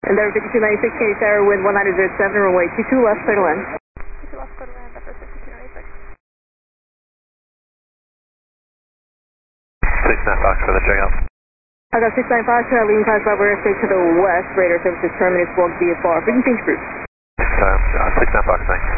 Endeavor 5296, Katy Tower, wind 1907, runway 22 left, clear to land. 22 left, clear to land, Endeavor 5296. 69 Fox for the checkout. I got 69 Fox, leading class Bravo airspace to the west, radar services terminus, walk VFR, frequency change group. 69 Fox, thanks.